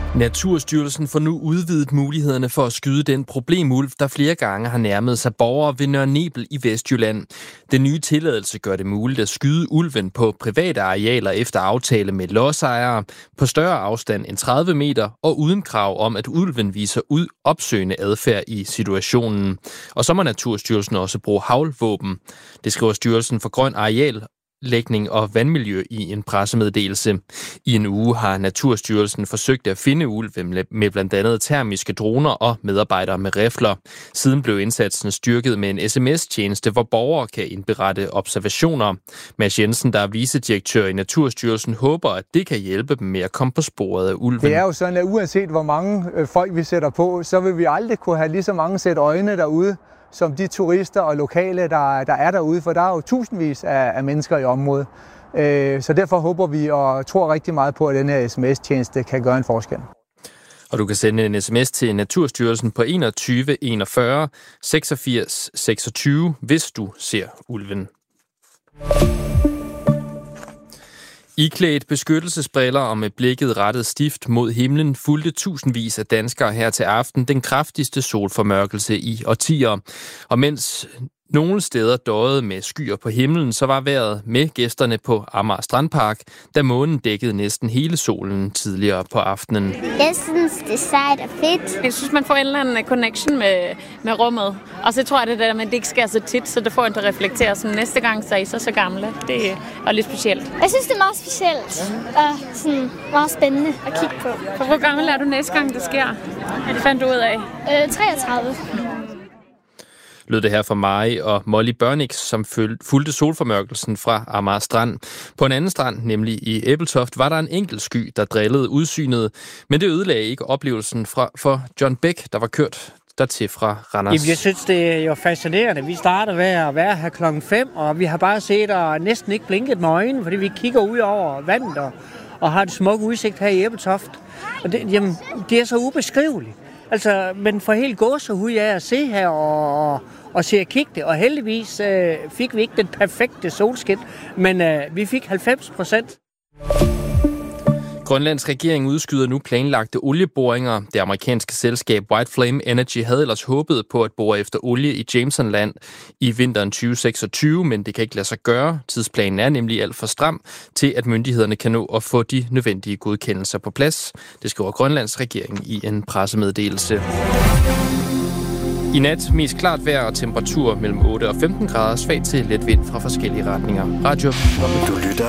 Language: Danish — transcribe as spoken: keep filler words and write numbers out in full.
Naturstyrelsen får nu udvidet mulighederne for at skyde den problemulv, der flere gange har nærmet sig borgere ved Nørre Nebel i Vestjylland. Den nye tilladelse gør det muligt at skyde ulven på private arealer efter aftale med lodsejere, på større afstand end tredive meter og uden krav om, at ulven viser ud opsøgende adfærd i situationen. Og så må Naturstyrelsen også bruge haglvåben. Det skriver Styrelsen for Grøn Areal lægning og vandmiljø i en pressemeddelelse. I en uge har Naturstyrelsen forsøgt at finde ulven med blandt andet termiske droner og medarbejdere med rifler. Siden blev indsatsen styrket med en sms-tjeneste, hvor borgere kan indberette observationer. Mads Jensen, der er vicedirektør i Naturstyrelsen, håber, at det kan hjælpe dem med at komme på sporet af ulven. Det er jo sådan, at uanset hvor mange folk vi sætter på, så vil vi aldrig kunne have lige så mange sæt øjne derude, som de turister og lokale, der, der er derude, for der er jo tusindvis af, af mennesker i området. Øh, så derfor håber vi og tror rigtig meget på, at den her sms-tjeneste kan gøre en forskel. Og du kan sende en sms til Naturstyrelsen på enogtyve enogfyrre seksogfirs seksogtyve, hvis du ser ulven. Iklædt beskyttelsesbriller og med blikket rettet stift mod himlen fulgte tusindvis af danskere her til aften den kraftigste solformørkelse i årtier. Og mens nogle steder døjede med skyer på himlen, så var vejret med gæsterne på Amager Strandpark, da månen dækkede næsten hele solen tidligere på aftenen. Jeg synes, det er sejt og fedt. Jeg synes, man får en eller anden connection med, med rummet. Og så tror jeg, det der med, at det ikke sker så tit, så det får en til at reflektere. Så næste gang, så er I så så gamle. Det er lidt specielt. Jeg synes, det er meget specielt og sådan meget spændende at kigge på. For hvor gammel er du næste gang, det sker? Det fandt du ud af? Øh, treogtredive. Lød det her fra mig og Molly Børnix, som fulgte solformørkelsen fra Amager Strand. På en anden strand, nemlig i Ebeltoft, var der en enkelt sky, der drillede udsynet, men det ødelagde ikke oplevelsen fra, for John Bæk, der var kørt dertil fra Randers. Jamen, jeg synes, det er jo fascinerende. Vi starter ved at være her klokken fem, og vi har bare set og næsten ikke blinket med øjnene, fordi vi kigger ud over vandet og, og har det smukke udsigt her i Ebeltoft. Og det, jamen, det er så ubeskriveligt. Altså, men for helt gåsehud af at se her og, og se at kigge det, og heldigvis øh, fik vi ikke den perfekte solskin, men øh, vi fik halvfems procent. Grønlands regering udskyder nu planlagte olieboringer. Det amerikanske selskab White Flame Energy havde ellers håbet på at bore efter olie i Jamesonland i vinteren tyve seksogtyve, men det kan ikke lade sig gøre. Tidsplanen er nemlig alt for stram til, at myndighederne kan nå at få de nødvendige godkendelser på plads. Det skriver Grønlands regering i en pressemeddelelse. I nat mest klart vejr og temperatur mellem otte og femten grader, svag til let vind fra forskellige retninger. Radio. Du lytter